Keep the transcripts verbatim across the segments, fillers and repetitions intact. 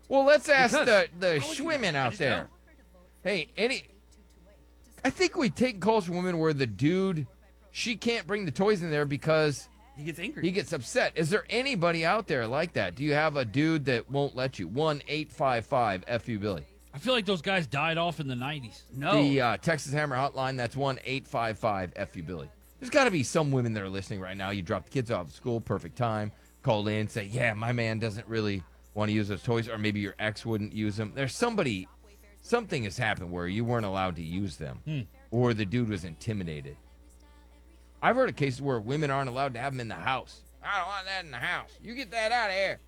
Well, let's ask Because- the the How would you women know? I out just there. know. Hey, any? I think we take calls from women where the dude, she can't bring the toys in there because He gets angry. he gets upset. Is there anybody out there like that? Do you have a dude that won't let you? One eight five five F U Billy. I feel like those guys died off in the nineties. no. The uh, Texas Hammer Hotline. That's one eight five five F U Billy. There's got to be some women that are listening right now. You drop the kids off at school, perfect time. Call in, say, yeah, my man doesn't really want to use those toys, or maybe your ex wouldn't use them. There's somebody, something has happened where you weren't allowed to use them, Hmm. or the dude was intimidated. I've heard of cases where women aren't allowed to have them in the house. I don't want that in the house. You get that out of here.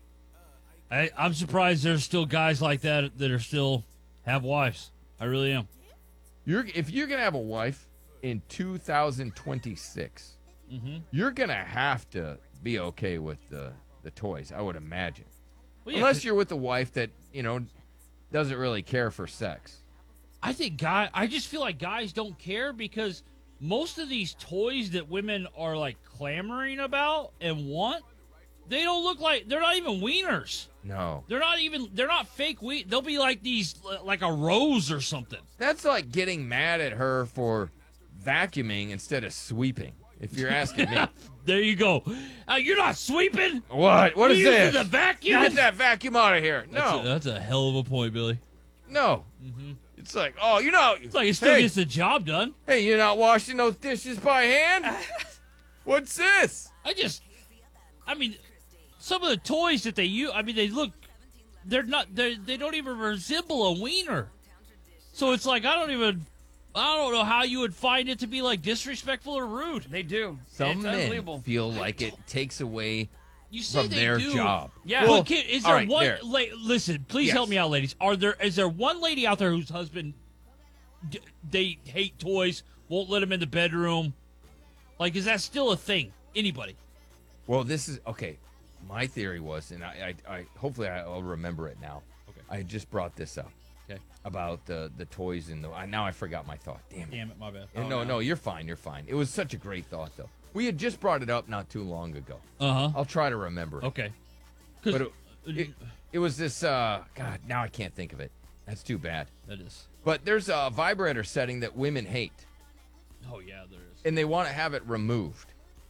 I, I'm surprised there's still guys like that that are still have wives. I really am. You're if you're gonna have a wife in two thousand twenty-six, Mm-hmm. you're gonna have to be okay with the the toys. I would imagine. Well, yeah, Unless 'cause you're with a wife that, you know, doesn't really care for sex. I think guy. I just feel like guys don't care because most of these toys that women are like clamoring about and want, they don't look like they're not even wieners. No. They're not even. They're not fake wheat. They'll be like these, like a rose or something. That's like getting mad at her for vacuuming instead of sweeping, if you're asking me. There you go. Uh, you're not sweeping. What? What is You're using this? the vacuum. Get that vacuum out of here. That's No. a, that's a hell of a point, Billy. No. Mm-hmm. It's like, oh, you know. It's like it still hey, gets the job done. hey, you're not washing those dishes by hand? What's this? I just, I mean, some of the toys that they use. I mean, they look. They're not. They they don't even resemble a wiener. So it's like I don't even. I don't know how you would find it to be like disrespectful or rude. They do. Some it's men unbelievable. feel like it takes away You say from they their do. job. Yeah. Well, Well, kid, is all there right, one? there. La- listen, please Yes. help me out, ladies. Are there? Is there one lady out there whose husband d- they hate toys, won't let him in the bedroom? Like, is that still a thing? Anybody? Well, this is okay. My theory was, and I, I, I hopefully I'll remember it now. Okay. I just brought this up Okay. about the the toys and the. I, now I forgot my thought. Damn it. Damn it, my bad. And no, no, you're fine. You're fine. It was such a great thought, though. We had just brought it up not too long ago. Uh huh. I'll try to remember it. Okay. But it, it, it was this. Uh, God, now I can't think of it. That's too bad. that is. But there's a vibrator setting that women hate, Oh yeah, there is. and they want to have it removed.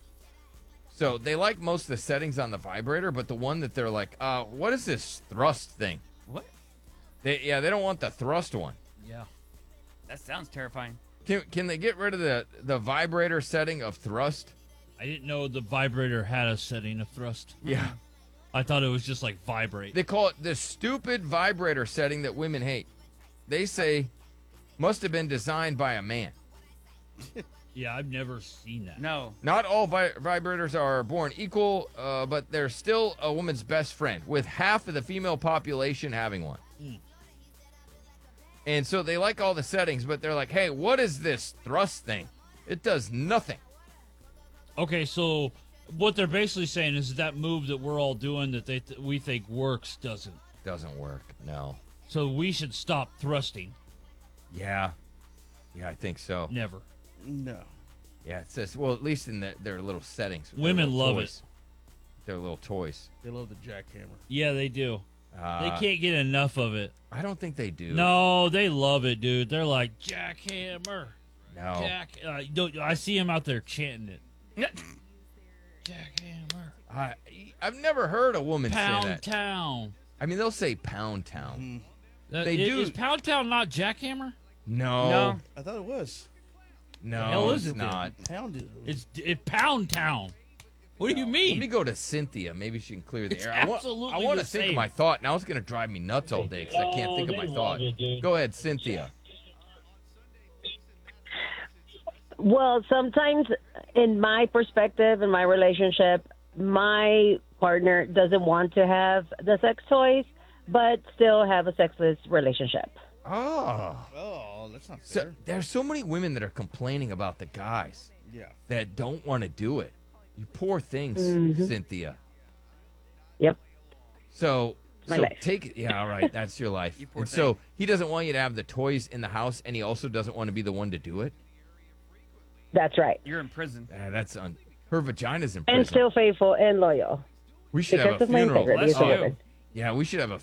So they like most of the settings on the vibrator, but the one that they're like, uh, what is this thrust thing? What? They, yeah, they don't want the thrust one. Yeah. That sounds terrifying. Can, can they get rid of the, the vibrator setting of thrust? I didn't know the vibrator had a setting of thrust. Yeah. I thought it was just like vibrate. They call it the stupid vibrator setting that women hate. They say must have been designed by a man. Yeah, I've never seen that. No. Not all vi- vibrators are born equal, uh, but they're still a woman's best friend, with half of the female population having one. Mm. And so they like all the settings, but they're like, hey, what is this thrust thing? It does nothing. Okay, so what they're basically saying is that move that we're all doing that they th- we think works doesn't. Doesn't work, no. So we should stop thrusting. Yeah. Yeah, I think so. Never. No. Yeah, it says, well, at least in the, their little settings. their Women little love toys. Their little toys. They love the jackhammer. Yeah, they do. Uh, They can't get enough of it. I don't think they do. No, they love it, dude. They're like jackhammer. No. Jack. Uh, don't- I see him out there chanting it. Jackhammer. I, I've never heard a woman say Pound that. Town. I mean, they'll say Pound Town. That- They i- do- Is Pound Town not jackhammer? No. No. I thought it was. No, The hell is it's it then? not. Pounded. It's it's Pound Town. What do you mean? Let me go to Cynthia. Maybe she can clear the It's air. I want, absolutely I want the to think same. of my thought. Now it's going to drive me nuts all day because I can't think of my thought. Go ahead, Cynthia. Well, sometimes in my perspective, in my relationship, my partner doesn't want to have the sex toys, but still have a sexless relationship. Oh. Oh, that's not So, fair. there's so many women that are complaining about the guys Yeah. that don't want to do it. You poor things, Mhm. Cynthia. Yep. So, My so life. take it. Yeah, all right. That's your life. You poor and so he doesn't want you to have the toys in the house, and he also doesn't want to be the one to do it. That's right. You're in prison. Uh, that's un- her vagina's in And prison. still faithful and loyal we should have because a of my funeral. integrity as a Bless you. woman. Yeah, we should have a